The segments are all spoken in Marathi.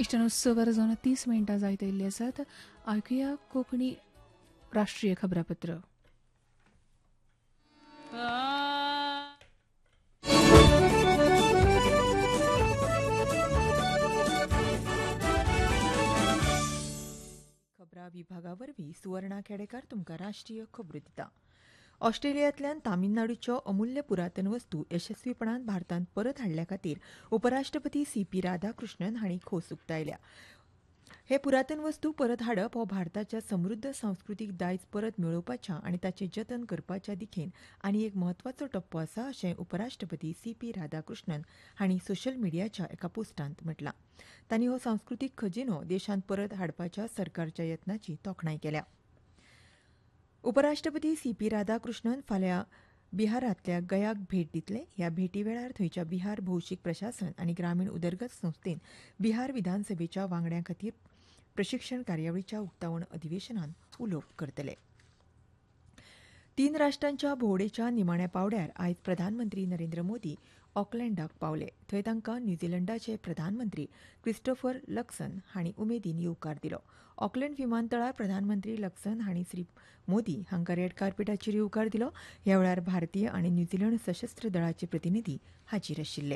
इष्टानो 6:30 जायत आयिल्ले आसात. ऐकुया कोंकणी राष्ट्रीय खबरापत्र. खबरां विभागा वरवीं सुवर्णा खेडेकार तुमकां राष्ट्रीय खबरो दिता. ऑस्ट्रेलियांतल्यान तामिळनाडूच्यो अमूल्य पुरातन वस्तू यशस्वीपणान भारतांत परत हाडल्या खातीर उपराष्ट्रपती सीपी राधाकृष्णन हांणी खोस उक्तायल्या. हे पुरातन वस्तू परत हाडप हो भारताच्या समृद्ध सांस्कृतीक दायज परत मेळोवपाच्या आनी ताचें जतन करपाच्या दिखेन आनी एक म्हत्वाचो टप्पो आसा अशें उपराष्ट्रपती सीपी राधाकृष्णन हांणी सोशल मिडियाच्या एका पोस्टांत म्हटलां. तांणी हो सांस्कृतीक खजिनो देशांत परत हाडपाच्या सरकारच्या यत्नांची तोखणाय केल्या. उपराष्ट्रपती सीपी राधाकृष्णन फाल्यां बिहारांतल्या गयाक भेट दितले. ह्या भेटी वेळार थंयच्या बिहार भौशीक प्रशासन आनी ग्रामीण उदरगत संस्थेन बिहार विधानसभेच्या वांगड्यां खातीर प्रशिक्षण कार्यावळीच्या उक्तावण अधिवेशनांत उलोवप करतले. 3 राष्ट्रांच्या भोंवडेच्या निमाण्या पांवड्यार आयज प्रधानमंत्री नरेंद्र मोदी ऑकलँडाक पावले. थंय तांकां न्यूझीलंडाचे प्रधानमंत्री क्रिस्टोफर लक्सन हांणी उमेदीन येवकार दिलो. ऑकलँड विमानतळार प्रधानमंत्री लक्सन हांणी श्री मोदी हांकां रेड कार्पेटाचेर येवकार दिलो. ह्या वेळार भारतीय आनी न्यूझीलंड सशस्त्र दळाचे प्रतिनिधी हाजीर आशिल्ले.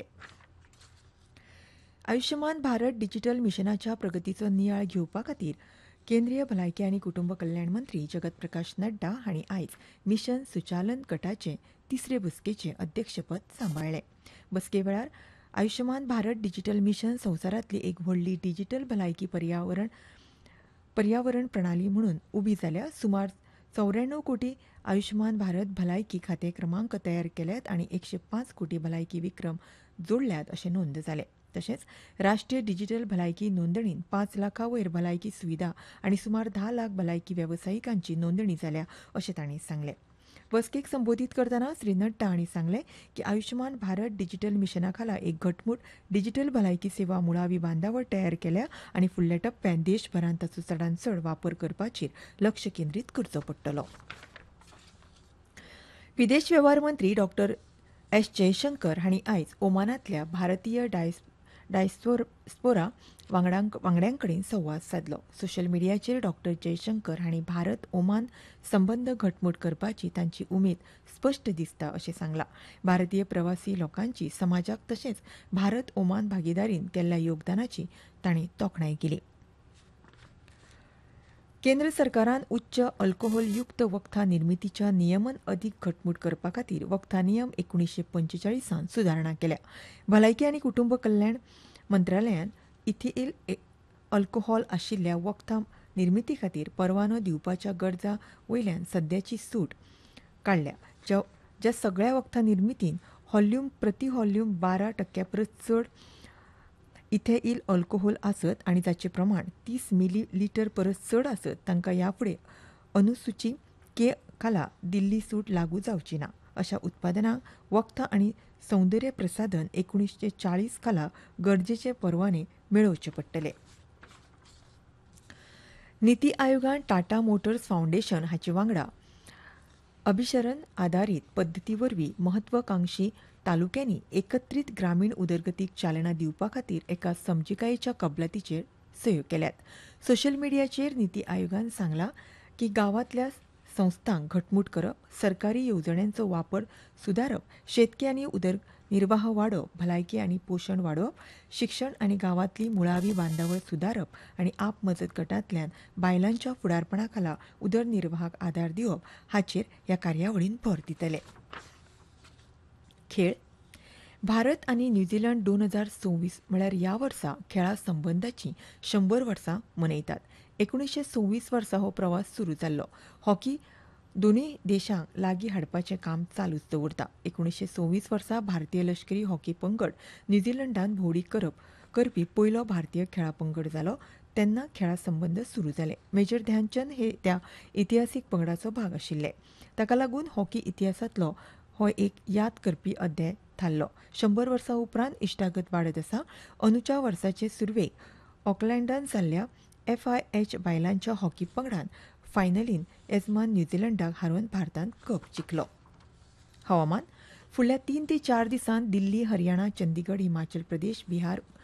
आयुष्यमान भारत डिजिटल मिशनाच्या प्रगतीचो नियाळ घेवपा खातीर केंद्रीय भलायकी आनी कुटुंब कल्याण मंत्री जगत प्रकाश नड्डा हांणी आयज मिशन सुचालन गटाचे 3रे बसकेचें अध्यक्षपद सांबाळ्ळें. बसके वेळार आयुष्यमान भारत डिजिटल मिशन संवसारांतली एक व्हडली डिजिटल भलायकी पर्यावरण प्रणाली म्हणून उबी जाल्या. सुमार 94 कोटी आयुष्यमान भारत भलायकी खाते क्रमांक तयार केल्यात आनी 105 कोटी भलायकी विक्रम जोडल्यात अशें नोंद जालें. तशेंच राष्ट्रीय डिजिटल भलायकी नोंदणीन 5 लाखां वयर भलायकी सुविधा आनी सुमार 10 लाख भलायकी वेवसायिकांची नोंदणी जाल्या अशें तांणी सांगलें. बसकेक संबोधीत करतना श्री नड्डा हांणी सांगलें की आयुष्यमान भारत डिजिटल मिशना खाला एक घटमूट डिजिटल भलायकी सेवा मुळावी बांदावळ तयार केल्या आनी फुडल्या टप्प्यात देशभरांत ताचो चडांत चड वापर करपाचेर लक्ष केंद्रीत करचो पडटलो. विदेश वेव्हार मंत्री डॉ. एस जयशंकर हांणी आयज ओमानांतल्या भारतीय डायस्पोरा वांगड्यांकडेन संवाद साधलो. सोशल मिडियाचेर डॉ. जयशंकर हांणी भारत ओमान संबंद घटमूट करपाची तांची उमेद स्पश्ट दिसता अशें सांगलां. भारतीय प्रवासी लोकांची समाजाक तशेंच भारत ओमान भागीदारीन केल्ल्या योगदानाची तांणी तोखणाय केली. केंद्र सरकारान उच्च अल्कोहोल युक्त वखदां निर्मितीच्या नियमन अदीक घटमूट करपा खातीर वखदां नियम 1945 सुदारणा केल्या. भलायकी आनी कुटुंब कल्याण मंत्रालयान इथिल अल्कोहोल आशिल्ल्या वखदां निर्मिती खातीर परवानो दिवपाच्या गरजा वयल्यान सद्याची सूट काडल्या. ज्या सगळ्या वखदां निर्मितीन प्रति व्हॉल्यूम 12% परस चड इथेइल अल्कोहोल आसत आनी ताचें प्रमाण 30 मिलीलिटर परस चड आसत तांकां ह्या फुडें अनुसूची के खाला दिल्ली सूट लागू जावची ना. अशा उत्पादनांक वखदां आनी सौंदर्य प्रसाधन 1940 खाला गरजेचे परवाने मेळोवचे पडटले. निती आयोगान टाटा मोटर्स फाउंडेशन हाचे वांगडा अभिसरण आधारीत पद्दती वरवीं महत्वाकांक्षी तालुक्यांनी एकत्रीत ग्रामीण उदरगतीक चालना दिवपा खातीर एका समजिकायेच्या कबलातीचेर सयो केल्यात. सोशल मिडियाचेर निती आयोगान सांगलां की गांवांतल्या संस्थांक घटमूट करप, सरकारी येवजण्यांचो वापर सुदारप, शेतकी आनी उदरनिर्वाह वाडोवप, भलायकी आनी पोशण वाडोवप, शिक्षण आनी गांवांतली मुळावी बांदावळ सुदारप आनी आप मजत गटांतल्यान बायलांच्या फुडारपणा खाला उदरनिर्वाहाक आदार दिवप हाचेर ह्या कार्यावळीन भर दितले. खेळ. भारत आनी न्यूझीलंड 2026 म्हळ्यार ह्या वर्सा खेळा संबंदाची 100 वर्सां मनयतात. 1926 वर्सा हो प्रवास सुरू जाल्लो. हॉकी दोनूय देशांक लागीं हाडपाचें काम चालूच दवरता. 1926 वर्सा भारतीय लश्करी हॉकी पंगड न्यूझीलंडान भोंवडी करपी पयलो भारतीय खेळा पंगड जालो. तेन्ना खेळा संबंद सुरू जाले. मेजर ध्यानचंद हे त्या इतिहासीक पंगडाचो भाग आशिल्ले. ताका लागून हॉकी इतिहासांतलो हो एक याद करपी अध्याय थारलो. 100 वर्सां उपरांत इश्टागत वाडत आसा. अंदूच्या वर्साचे सुरवेक ऑकलँडांत जाल्ल्या FIH बायलांच्या हॉकी पंगडान फायनलीन येजमान न्यूझीलंडाक हारोवन भारतान कप जिखलो. हवामान. फुडल्या 3 ते 4 दिसांत दिल्ली, हरियाणा, चंदीगड, हिमाचल प्रदेश, बिहार,